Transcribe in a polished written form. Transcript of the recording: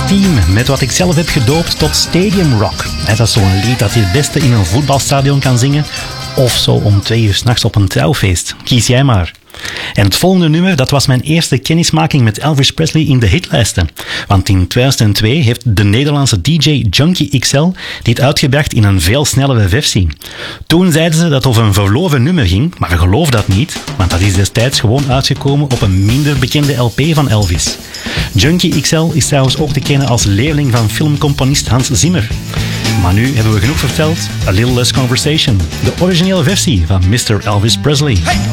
Team met wat ik zelf heb gedoopt tot Stadium Rock. Dat is zo'n lied dat je het beste in een voetbalstadion kan zingen of zo om 2 uur 's nachts op een trouwfeest. Kies jij maar. En het volgende nummer, dat was mijn eerste kennismaking met Elvis Presley in de hitlijsten. Want in 2002 heeft de Nederlandse DJ Junkie XL dit uitgebracht in een veel snellere versie. Toen zeiden ze dat het over een verloren nummer ging, maar ik geloof dat niet, want dat is destijds gewoon uitgekomen op een minder bekende LP van Elvis. Junkie XL is trouwens ook te kennen als leerling van filmcomponist Hans Zimmer. Maar nu hebben we genoeg verteld. A Little Less Conversation, de originele versie van Mr. Elvis Presley. Hey!